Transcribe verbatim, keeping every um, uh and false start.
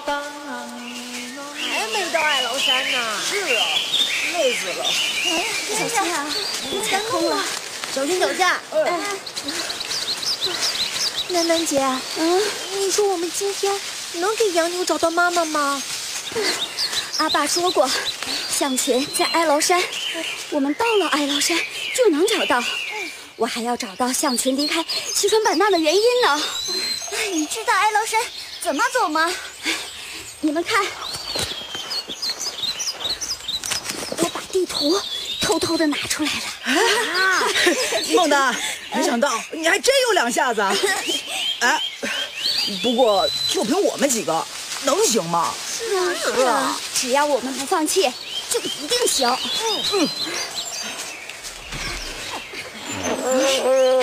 还没到爱劳山呢。 是啊，累死了。 哎，小心啊，别踩空了，小心脚下。哎，楠楠姐，嗯，你说我们今天能给洋妞找到妈妈吗？ 阿爸说过，象群在哀牢山，我们到了哀牢山就能找到。我还要找到象群离开西川版纳的原因呢。 你知道哀牢山怎么走吗？ 你们看，我把地图偷偷的拿出来了。 啊，孟丹，没想到你还真有两下子啊！哎，不过就凭我们几个，能行吗？ 是啊，是啊，只要我们不放弃，就一定行。嗯嗯。